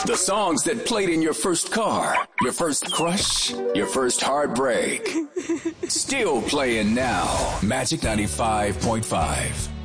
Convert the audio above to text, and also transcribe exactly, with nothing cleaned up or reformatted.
The songs that played in your first car, your first crush, your first heartbreak. Still playing now. Magic ninety-five point five.